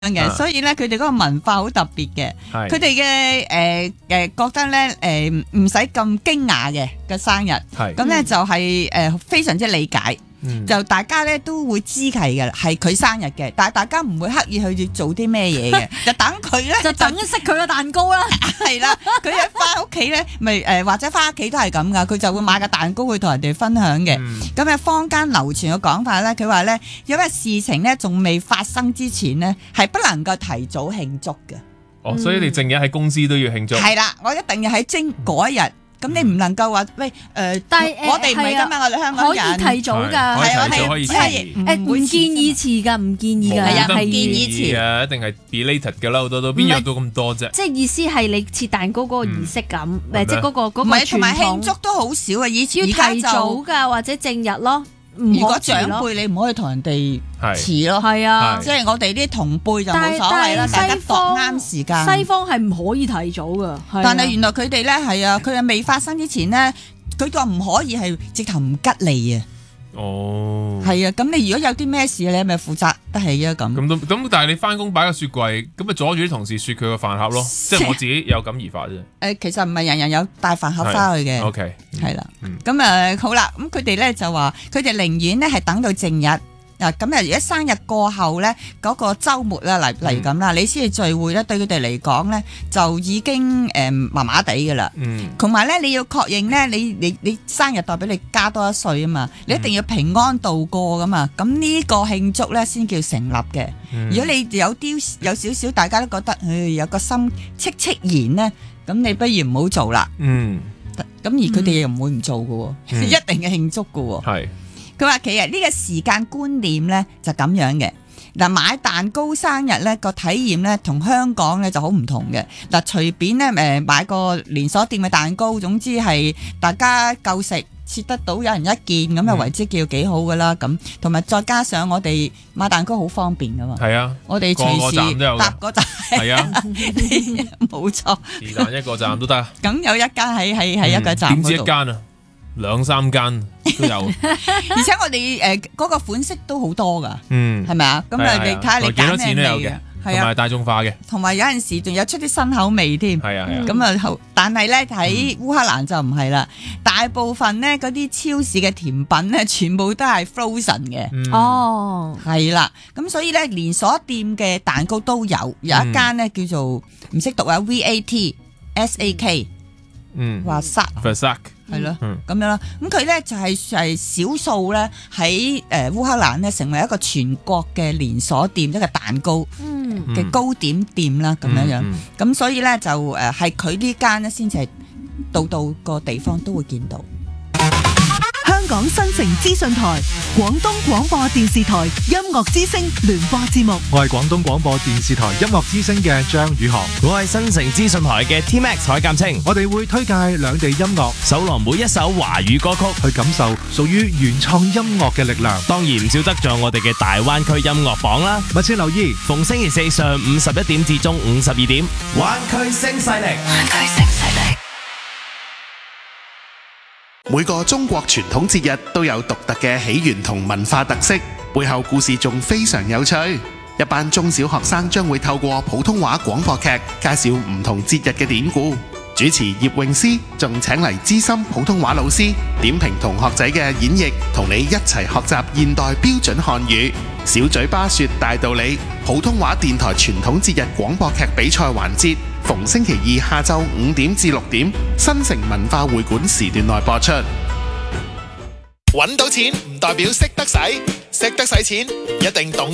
嘅，所以咧佢哋嗰個文化好特別嘅。佢哋嘅覺得咧唔使咁驚訝嘅生日，咁咧就係非常之理解。就大家咧都會知佢嘅，係佢生日嘅，但係大家唔會刻意去做啲咩嘢嘅，就等佢咧， 就等食佢個蛋糕啦。 係啦，佢一翻屋企咧，咪或者翻屋企都係咁噶，佢就會買個蛋糕去同人哋分享嘅。咁啊，坊間流傳嘅講法咧，佢話咧，因為事情咧仲未發生之前咧，係不能夠提早慶祝嘅。 哦，所以你正日喺公司都要慶祝。 係啦，我一定要喺嗰一日。咁你唔能夠話喂但係我哋唔係㗎嘛，我哋香港人可以提早㗎， 係我哋可以唔建議遲㗎，唔建議㗎， 係建議遲啊，一定係 belated 㗎啦，好多都邊有到咁多啫？ 即係意思係你切蛋糕嗰個儀式感，即係嗰個唔係同埋慶祝都好少啊！以前要提早㗎，或者正日咯。 如果長輩你唔可以同人哋遲咯， 係啊， 即係我哋啲同輩就冇所謂啦，大家度啱時間。 西方係唔可以提早㗎， 但係原來佢哋咧係啊，佢係未發生之前咧，佢話唔可以係直頭唔吉利啊。 哦， 係啊，咁你如果有啲咩事，你係咪負責得起啊？ 咁，但係你翻工擺個雪櫃，咁咪阻住啲同事雪佢個飯盒咯，即係我自己有感而發啫。 其實唔係人人有帶飯盒翻去嘅。 OK， 係啦，咁好啦，咁佢哋咧就話，佢哋寧願咧係等到正日。咁如果生日過後咧，嗰個週末啦嚟咁啦，你先至聚會咧，對佢哋嚟講咧就已經麻麻地噶啦。同埋咧，你要確認咧，你生日代表你加多一歲啊嘛，你一定要平安度過噶嘛。咁呢個慶祝咧先叫成立嘅。如果你有少少大家都覺得有個心戚然咧，咁你不如唔好做啦。咁而佢哋又唔會唔做噶，一定嘅慶祝噶。 係。 佢話其實呢個時間觀念咧就咁樣嘅。嗱，買蛋糕生日咧個體驗咧同香港咧就好唔同嘅。嗱，隨便咧買個連鎖店嘅蛋糕，總之係大家夠食，切得到有人一件咁就為之叫幾好噶啦。咁同埋再加上我哋買蛋糕好方便噶嘛。 係啊， 我哋隨時搭個站。 係啊， 冇錯。 是但一個站都得。 咁有一間喺一個站嗰度。 點知一間啊？2-3間都有， 而且我哋嗰個款式都好多噶，係咪啊？咁你睇下你幾多錢都有嘅，同埋大眾化嘅， 同埋有陣時仲有出啲新口味添， 係啊。 咁但係咧喺烏克蘭就唔係啦，大部分咧嗰啲超市嘅甜品咧全部都係 frozen 嘅，係啦，咁所以咧連鎖店嘅蛋糕都有一間咧叫做唔識讀啊 VATSAK，話 Versac。 係咯，咁樣啦。咁佢咧就係少數咧喺烏克蘭咧成為一個全國嘅連鎖店，一個蛋糕嘅糕點店啦，咁樣樣。咁所以咧就係佢呢間咧先至係到個地方都會見到。 香港新城資訊台、廣東廣播電視台音樂之聲聯播節目。 我係廣東廣播電視台音樂之聲嘅張宇航， 我係新城資訊台嘅 T-Max 海鑑清。 我哋會推介兩地音樂， 搜羅每一首華語歌曲， 去感受屬於原創音樂嘅力量。 當然唔少得咗我哋嘅大灣區音樂榜啦。 密切留意， 逢星期四上午11點至中午12點，灣區聲勢力。 每個中國傳統節日都有獨特嘅起源同文化特色，背後故事仲非常有趣。一班中小學生將會透過普通話廣播劇介紹唔同節日嘅典故。主持葉詠詩仲請嚟資深普通話老師點評同學仔嘅演繹，同你一齊學習現代標準漢語。小嘴巴說大道理，普通話電台傳統節日廣播劇比賽環節，逢星期二下晝5點至6點，新城文化會館時段內播出。揾到錢唔代表識得使，識得使錢唔一定懂。